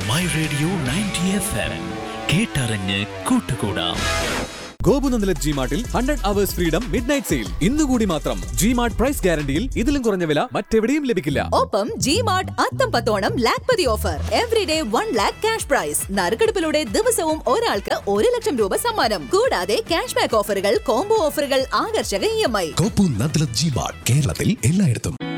My radio 90 FM കേട്ടറിഞ്ഞ് കൂട്ടുകൂടാം. ഗോപുനന്ദല ജിമാർട്ടിൽ 100 hours freedom midnight sale ഇന്നുകൂടി മാത്രം. ജിമാർട്ട് പ്രൈസ് ഗ്യാരണ്ടിയിൽ ഇതിലും കുറഞ്ഞ വില മറ്റെവിടെയും ലഭിക്കില്ല. ഒപ്പം ജിമാർട്ട് അത്തം പത്തോണം lakhpati offer. Everyday 1 lakh cash prize. നറുക്കെടുപ്പിലൂടെ ദിവസവും ഒരാൾക്ക് 1 ലക്ഷം രൂപ സമ്മാനം. കൂടാതെ ക്യാഷ് ബാക്ക് ഓഫറുകൾ, കോംബോ ഓഫറുകൾ, ആകർഷക EMI. ഗോപുനന്ദല ജിമാർട്ട് കേരളത്തിൽ എല്ലായിടത്തും.